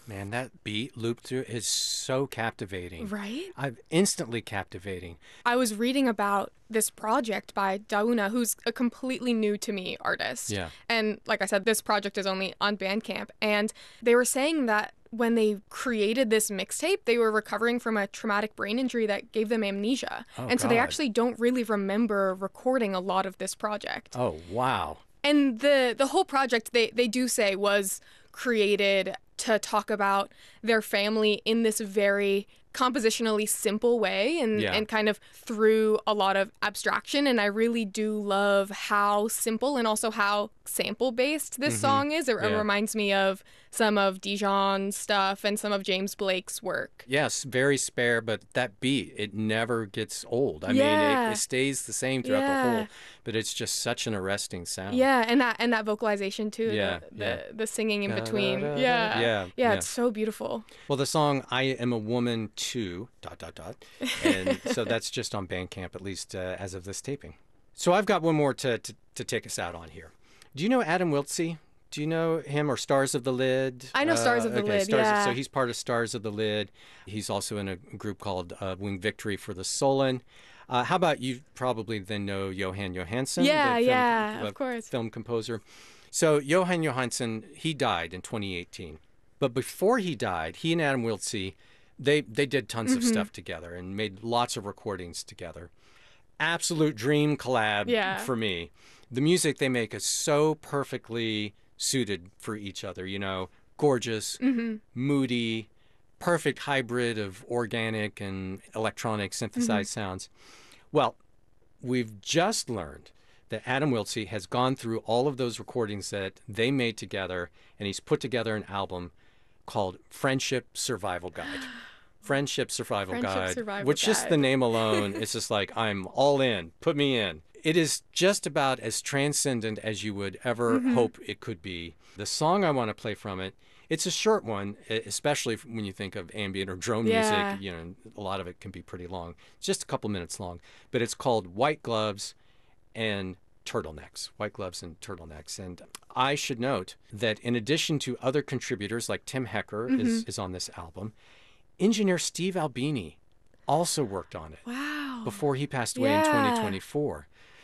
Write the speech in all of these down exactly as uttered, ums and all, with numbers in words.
Man, that beat looped through is so captivating. Right? I'm instantly captivating. I was reading about this project by Dauna, who's a completely new to me artist. Yeah. And like I said, this project is only on Bandcamp. And they were saying that when they created this mixtape, they were recovering from a traumatic brain injury that gave them amnesia. Oh, and so they God. actually don't really remember recording a lot of this project. Oh, wow. And the the whole project, they, they do say, was created to talk about their family in this very compositionally simple way and, Yeah. and kind of through a lot of abstraction. And I really do love how simple and also how sample-based this song is. It, it Yeah. reminds me of some of Dijon's stuff and some of James Blake's work. Yes, very spare, but that beat, it never gets old. I mean, Yeah. it, it stays the same throughout the Yeah. whole, but it's just such an arresting sound. Yeah, and that and that vocalization too. Yeah, the, the, yeah. the singing in Da, da, between. da, da. Yeah. Yeah, Yeah, yeah. it's so beautiful. Well, the song "I Am a Woman Too," dot dot dot, and so that's just on Bandcamp, at least uh, as of this taping. So I've got one more to, to to take us out on here. Do you know Adam Wiltsey? Do you know him or Stars of the Lid? I know Stars of the okay, Lid, Stars yeah. So he's part of Stars of the Lid. He's also in a group called uh, Wing Victory for the Solon. Uh, how about you probably then know Johan Johansson? Yeah, the film, yeah, uh, of course. Film composer. So Johan Johansson, he died in twenty eighteen. But before he died, he and Adam Wiltsey, they, they did tons Mm-hmm. of stuff together and made lots of recordings together. Absolute dream collab Yeah. for me. The music they make is so perfectly suited for each other, you know, gorgeous, Mm-hmm. moody, perfect hybrid of organic and electronic synthesized Mm-hmm. sounds. Well, we've just learned that Adam Wiltsey has gone through all of those recordings that they made together, and he's put together an album called Friendship Survival Guide. Friendship Survival Friendship Guide, Survival which just the Guide. name alone, it's just like, I'm all in, put me in. It is just about as transcendent as you would ever Mm-hmm. hope it could be. The song I want to play from it, it's a short one, e- especially when you think of ambient or drone Yeah. music. You know, a lot of it can be pretty long. It's just a couple minutes long, but it's called White Gloves and Turtlenecks. White Gloves and Turtlenecks. And I should note that in addition to other contributors like Tim Hecker Mm-hmm. is, is on this album, engineer Steve Albini also worked on it Wow. before he passed away in Yeah. twenty twenty-four.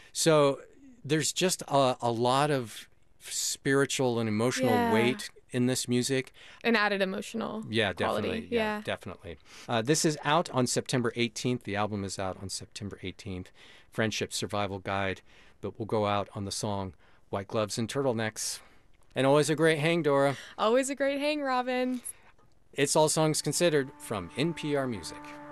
So there's just a, a lot of spiritual and emotional Yeah. weight in this music. An added emotional Yeah, quality. definitely. Yeah, Yeah. definitely. Uh, this is out on September eighteenth. The album is out on September eighteenth. Friendship Survival Guide. But we'll go out on the song White Gloves and Turtlenecks. And always a great hang, Dora. Always a great hang, Robin. It's All Songs Considered from N P R Music.